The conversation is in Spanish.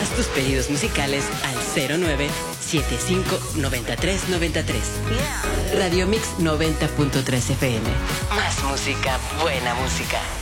Haz tus pedidos musicales al 0975-9393. Radio Mix 90.3 FM. Más música, buena música.